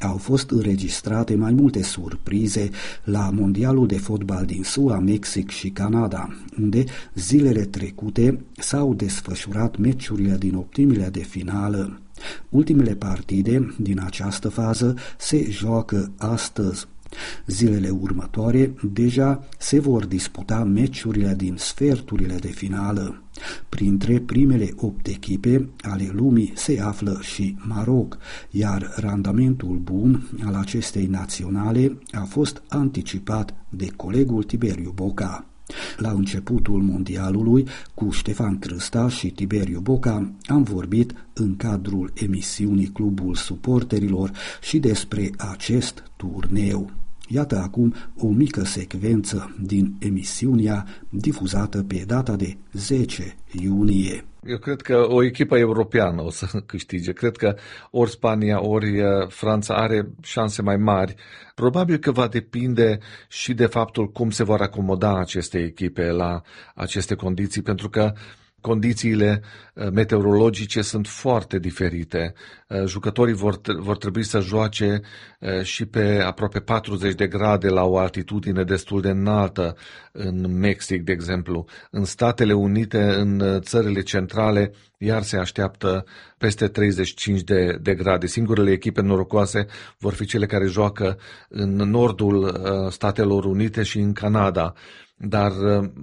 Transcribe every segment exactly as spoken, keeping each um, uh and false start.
Au fost înregistrate mai multe surprize la Mondialul de fotbal din S U A, Mexic și Canada, unde zilele trecute s-au desfășurat meciurile din optimile de finală. Ultimele partide din această fază se joacă astăzi. Zilele următoare deja se vor disputa meciurile din sferturile de finală. Printre primele opt echipe ale lumii se află și Maroc, iar randamentul bun al acestei naționale a fost anticipat de colegul Tiberiu Boca. La începutul mondialului, cu Ștefan Crâsta și Tiberiu Boca, am vorbit în cadrul emisiunii Clubul Suporterilor și despre acest turneu. Iată acum o mică secvență din emisiunea difuzată pe data de zece iunie. Eu cred că o echipă europeană o să câștige. Cred că ori Spania, ori Franța are șanse mai mari. Probabil că va depinde și de faptul cum se vor acomoda aceste echipe la aceste condiții, pentru că condițiile meteorologice sunt foarte diferite. Jucătorii vor, vor trebui să joace și pe aproape patruzeci de grade la o altitudine destul de înaltă în Mexic, de exemplu. În Statele Unite, în țările centrale, iar se așteaptă peste treizeci și cinci de, de grade. Singurele echipe norocoase vor fi cele care joacă în nordul Statelor Unite și în Canada. Dar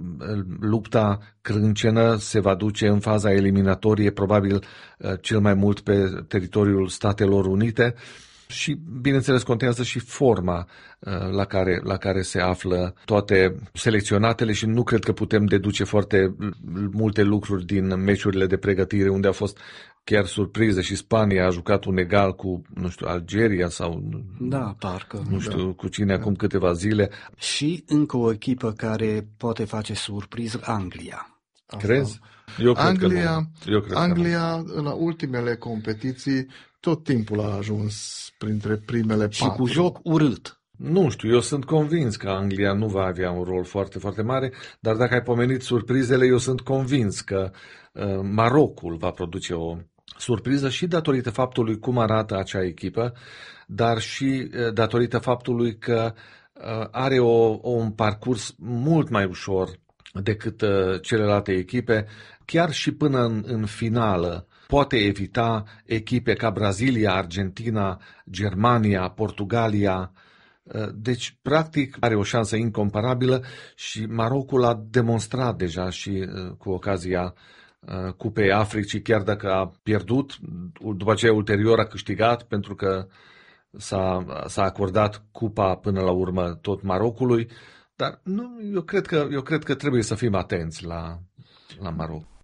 lupta crâncenă se va duce în faza eliminatorie, probabil cel mai mult pe teritoriul Statelor Unite și, bineînțeles, contează și forma la care, la care se află toate selecționatele și nu cred că putem deduce foarte multe lucruri din meciurile de pregătire, unde a fost chiar surpriză și Spania a jucat un egal cu, nu știu, Algeria sau da, parcă, nu știu da. cu cine acum câteva zile. Și încă o echipă care poate face surpriză, Anglia. Crezi? Eu cred Anglia, că nu. Eu cred Anglia că nu. În ultimele competiții tot timpul a ajuns printre primele și patru. cu joc urât. Nu știu, eu sunt convins că Anglia nu va avea un rol foarte, foarte mare, dar dacă ai pomenit surprizele, eu sunt convins că uh, Marocul va produce o surpriză și datorită faptului cum arată acea echipă, dar și uh, datorită faptului că uh, are o, o, un parcurs mult mai ușor decât uh, celelalte echipe, chiar și până în, în finală. Poate evita echipe ca Brazilia, Argentina, Germania, Portugalia. Deci, practic, are o șansă incomparabilă și Marocul a demonstrat deja și cu ocazia Cupei Africii, chiar dacă a pierdut, după aceea ulterior a câștigat, pentru că s-a, s-a acordat cupa până la urmă tot Marocului, dar nu, eu cred că, eu cred că trebuie să fim atenți la, la Maroc.